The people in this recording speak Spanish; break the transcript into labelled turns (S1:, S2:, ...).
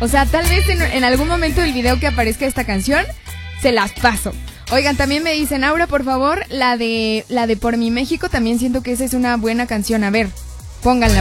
S1: O sea, tal vez en algún momento del video que aparezca esta canción, se las paso. Oigan, también me dicen, Aura, por favor, la de Por mi México, también siento que esa es una buena canción. A ver, pónganla.